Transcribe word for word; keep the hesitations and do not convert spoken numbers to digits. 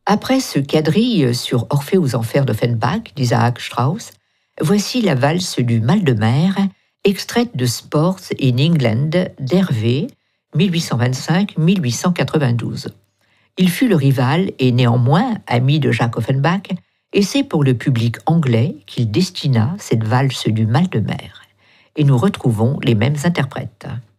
Après ce quadrille sur Orphée aux Enfers d'Offenbach d'Isaac Strauss, voici la valse du mal de mer, extraite de Sports in England d'Hervé, mille huit cent vingt-cinq à mille huit cent quatre-vingt-douze. Il fut le rival et néanmoins ami de Jacques Offenbach, et c'est pour le public anglais qu'il destina cette valse du mal de mer. Et nous retrouvons les mêmes interprètes.